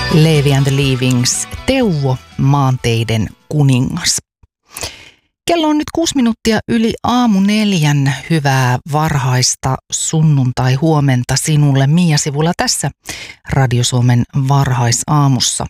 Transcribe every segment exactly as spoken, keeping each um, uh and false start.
Levi and the Leavings, Teuvo, maanteiden kuningas. Kello on nyt kuusi minuuttia yli aamu neljän. Hyvää varhaista sunnuntai-huomenta sinulle, Mia Sivula tässä Radio Suomen varhaisaamussa.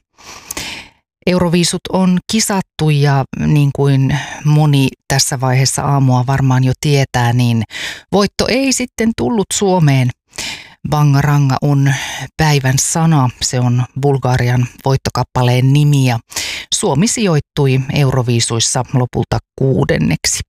Euroviisut on kisattu ja niin kuin moni tässä vaiheessa aamua varmaan jo tietää, niin voitto ei sitten tullut Suomeen. Bangaranga on päivän sana, se on Bulgarian voittokappaleen nimi ja Suomi sijoittui Euroviisuissa lopulta kuudenneksi.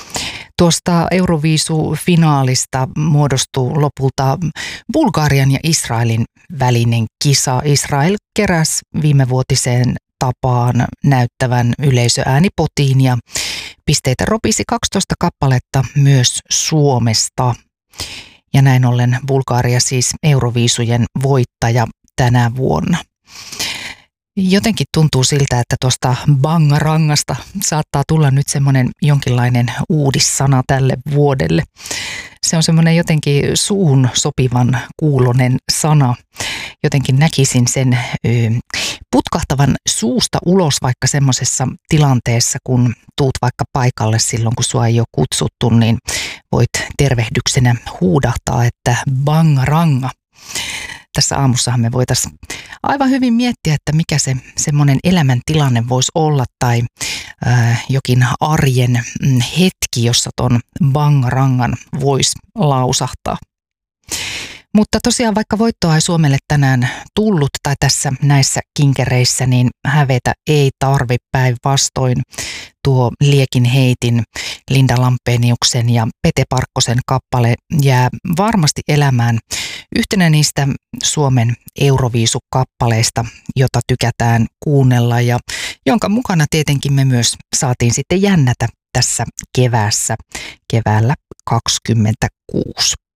Tuosta Euroviisu-finaalista muodostui lopulta Bulgarian ja Israelin välinen kisa. Israel keräsi viimevuotiseen tapaan näyttävän yleisöäänipotiin ja pisteitä ropisi kaksitoista kappaletta myös Suomesta. Ja näin ollen Bulgaria siis Euroviisujen voittaja tänä vuonna. Jotenkin tuntuu siltä, että tuosta bangarangasta saattaa tulla nyt semmoinen jonkinlainen uudissana tälle vuodelle. Se on semmoinen jotenkin suun sopivan kuulonen sana. Jotenkin näkisin sen ö, putkahtavan suusta ulos vaikka semmoisessa tilanteessa, kun tuut vaikka paikalle silloin, kun sua ei ole kutsuttu, niin voit tervehdyksenä huudahtaa, että bangaranga. Tässä aamussahan me voitaisiin aivan hyvin miettiä, että mikä se semmoinen elämäntilanne voisi olla tai äh, jokin arjen hetki, jossa ton bangarangan voisi lausahtaa. Mutta tosiaan vaikka voittoa ei Suomelle tänään tullut tai tässä näissä kinkereissä, niin hävetä ei tarvi päinvastoin. Tuo Liekin heitin, Linda Lampeniuksen ja Pete Parkkosen kappale jää varmasti elämään yhtenä niistä Suomen Euroviisukappaleista, jota tykätään kuunnella ja jonka mukana tietenkin me myös saatiin sitten jännätä tässä keväässä, keväällä kaksikymmentäkuusi.